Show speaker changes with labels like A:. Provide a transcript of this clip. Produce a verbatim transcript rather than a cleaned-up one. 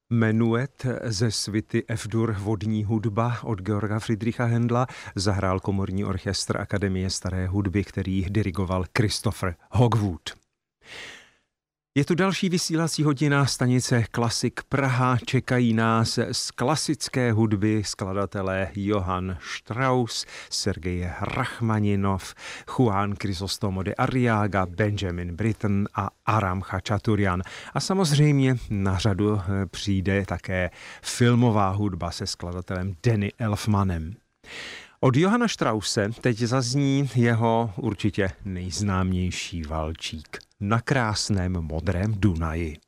A: Menuet ze svity F-dur vodní hudba od Georga Friedricha Händla zahrál komorní orchestr Akademie staré hudby, který dirigoval Christopher Hogwood. Je tu další vysílací hodina stanice Klasik Praha. Čekají nás z klasické hudby skladatelé Johann Strauss, Sergej Rachmaninov, Juan Crisóstomo de Arriaga, Benjamin Britten a Aram Khachaturian. A samozřejmě na řadu přijde také filmová hudba se skladatelem Danny Elfmanem. Od Johanna Strausse teď zazní jeho určitě nejznámější valčík Na krásném modrém Dunaji.